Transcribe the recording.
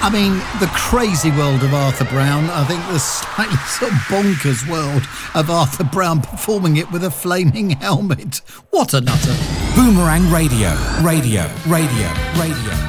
I mean, the crazy world of Arthur Brown. I think the slightly sort of bonkers world of Arthur Brown performing it with a flaming helmet. What a nutter. Boomerang Radio. Radio. Radio. Radio.